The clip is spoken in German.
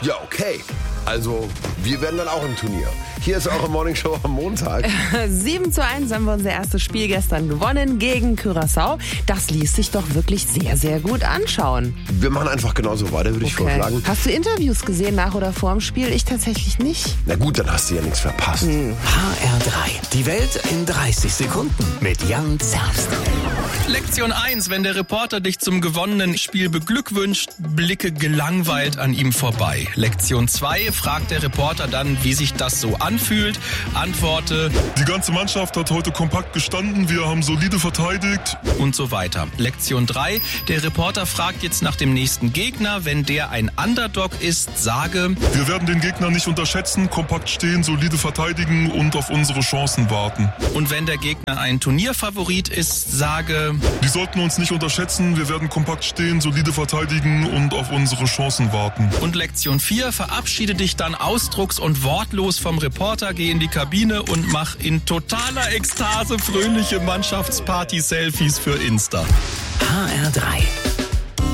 Ja, okay. Also, wir werden dann auch im Turnier. Hier ist eure Morningshow am Montag. 7:1 haben wir unser erstes Spiel gestern gewonnen gegen Curaçao. Das ließ sich doch wirklich sehr, sehr gut anschauen. Wir machen einfach genauso weiter, würde ich vorschlagen. Hast du Interviews gesehen nach oder vor dem Spiel? Ich tatsächlich nicht. Na gut, dann hast du ja nichts verpasst. HR3. Die Welt in 30 Sekunden mit Jan Zerbst. Lektion 1. Wenn der Reporter dich zum gewonnenen Spiel beglückwünscht, blicke gelangweilt an ihm vorbei. Lektion 2. Fragt der Reporter dann, wie sich das so anfühlt. Antworte: Die ganze Mannschaft hat heute kompakt gestanden, wir haben solide verteidigt. Und so weiter. Lektion 3. Der Reporter fragt jetzt nach dem nächsten Gegner. Wenn der ein Underdog ist, sage: Wir werden den Gegner nicht unterschätzen, kompakt stehen, solide verteidigen und auf unsere Chancen warten. Und wenn der Gegner ein Turnierfavorit ist, sage: Die sollten uns nicht unterschätzen, wir werden kompakt stehen, solide verteidigen und auf unsere Chancen warten. Und Lektion 4. Verabschiede dich dann ausdrucks- und wortlos vom Reporter, geh in die Kabine und mach in totaler Ekstase fröhliche Mannschaftsparty-Selfies für Insta. HR3.